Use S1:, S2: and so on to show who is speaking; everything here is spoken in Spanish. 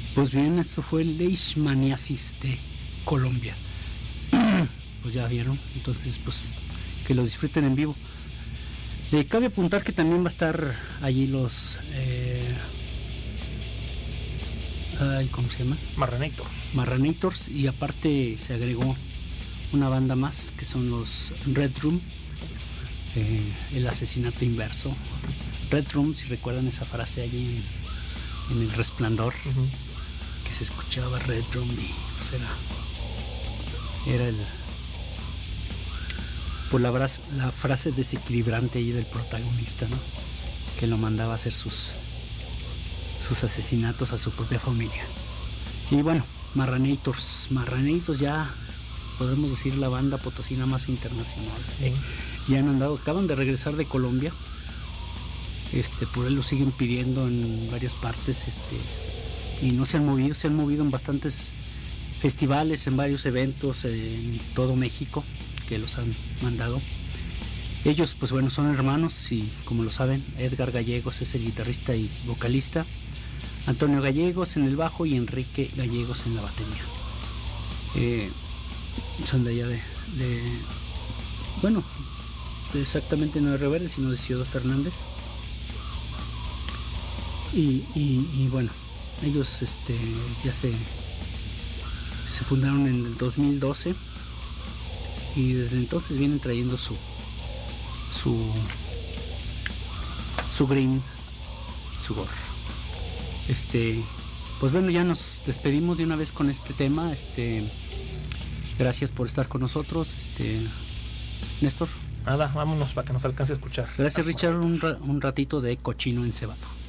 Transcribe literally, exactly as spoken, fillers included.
S1: Pues bien, esto fue el Leishmaniasis de Colombia. Pues ya vieron, entonces pues que lo disfruten en vivo. Eh, cabe apuntar que también va a estar allí los eh, ay, ¿cómo se llama?
S2: Marranators.
S1: Marranators, y aparte se agregó una banda más que son los Red Room, eh, el asesinato inverso. Red Room, si recuerdan esa frase allí en, en El Resplandor, uh-huh, que se escuchaba Red Room y pues era era el por la, bras, la frase desequilibrante ahí del protagonista, ¿no? Que lo mandaba a hacer sus sus asesinatos a su propia familia. Y bueno, Marranators, Marranators ya podemos decir la banda potosina más internacional. Eh, ya han andado, acaban de regresar de Colombia. Este, por él lo siguen pidiendo en varias partes, este, y no se han movido, se han movido en bastantes festivales, en varios eventos en todo México que los han mandado. Ellos, pues bueno, son hermanos y como lo saben, Edgar Gallegos es el guitarrista y vocalista, Antonio Gallegos en el bajo y Enrique Gallegos en la batería. Eh, son de allá de, de bueno, de exactamente no de Reverde, sino de Ciudad Fernández. Y, y, y bueno, ellos este, ya se, se fundaron en el dos mil doce y desde entonces vienen trayendo su su su green, su gorro. Este, pues bueno, ya nos despedimos de una vez con este tema. Este, gracias por estar con nosotros, este, Néstor.
S2: Nada, vámonos para que nos alcance a escuchar.
S1: Gracias, Richard, un, ra- un ratito de Cochino Encebado.